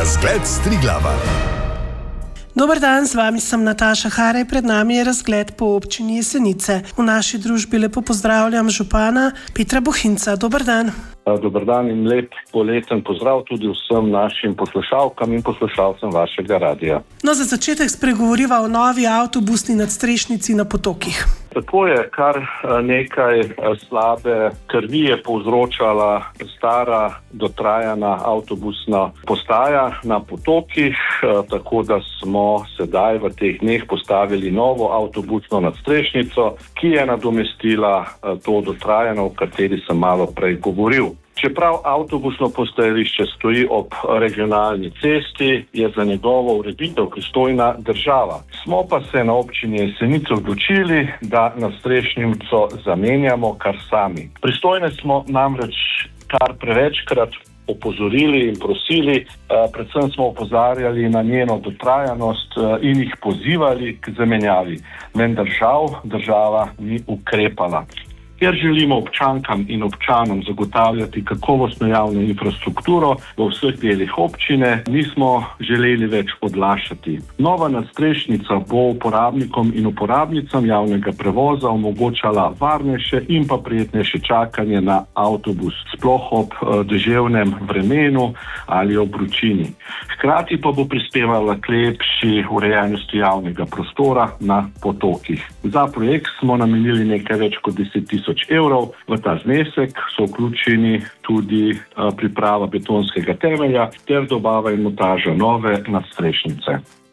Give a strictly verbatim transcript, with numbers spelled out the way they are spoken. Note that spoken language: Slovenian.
Razgled Striglava. Dober dan, z vami sem Nataša Haraj, pred nami je razgled po občini Jesenice. V naši družbi lepo pozdravljam župana Petra Bohinca. Dober dan. Dober dan in lep poleten pozdrav tudi vsem našim poslušalkam in poslušalcem vašega radija. No, za začetek spregovoriva o novi avtobusni nadstrešnici na Potokih. Tako je, kar nekaj slabe krvi je povzročala stara, dotrajana avtobusna postaja na Potokih, tako da smo sedaj v teh dneh postavili novo avtobusno nadstrešnico, ki je nadomestila to dotrajano, o kateri sem malo prej govoril. Čeprav avtobusno postajališče stoji ob regionalni cesti, je za njegovo ureditev pristojna država. Smo pa se na občini Jesenice odločili, da nadstrešnico zamenjamo kar sami. Pristojne smo namreč kar prevečkrat opozorili in prosili, predvsem smo opozarjali na njeno dotrajanost in jih pozivali k zamenjavi. Vendar žal država ni ukrepala. Ker želimo občankam in občanom zagotavljati kakovostno javno infrastrukturo v vseh delih občine, nismo želeli več odlašati. Nova nadstrešnica bo uporabnikom in uporabnicam javnega prevoza omogočala varnejše in pa prijetnejše čakanje na avtobus, sploh ob deževnem vremenu ali ob vročini. Hkrati pa bo prispevala k lepši urejenosti javnega prostora na Potokih. Za projekt smo namenili nekaj več kot deset tisoč evrov. V ta znesek so vključeni tudi priprava betonskega temelja ter dobava in montaža nove nadstrešnice.